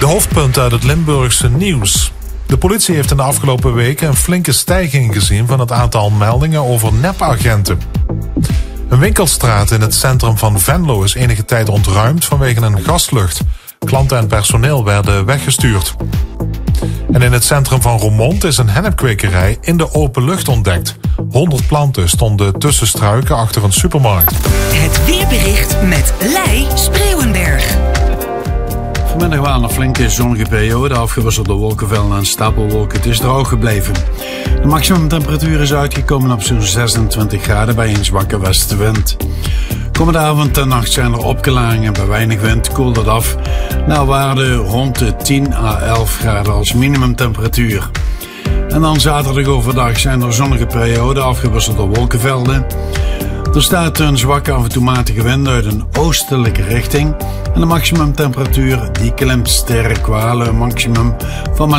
De hoofdpunten uit het Limburgse nieuws. De politie heeft in de afgelopen weken een flinke stijging gezien van het aantal meldingen over nepagenten. Een winkelstraat in het centrum van Venlo is enige tijd ontruimd vanwege een gaslucht. Klanten en personeel werden weggestuurd. En in het centrum van Roermond is een hennepkwekerij in de open lucht ontdekt. 100 planten stonden tussen struiken achter een supermarkt. Het weerbericht met Lei Spreeuwenberg. Vanmiddag waren er flinke zonnige perioden, afgewisseld door wolkenvelden en stapelwolken. Het is droog gebleven. De maximumtemperatuur is uitgekomen op zo'n 26 graden bij een zwakke westenwind. Komende avond en nacht zijn er opklaringen. Bij weinig wind koelt het af naar waarde rond de 10 à 11 graden als minimumtemperatuur. En dan zaterdag overdag zijn er zonnige perioden, afgewisseld door wolkenvelden. Er staat een zwakke af en toe matige wind uit een oostelijke richting. En de maximumtemperatuur die klimt sterk, qua een maximum van maar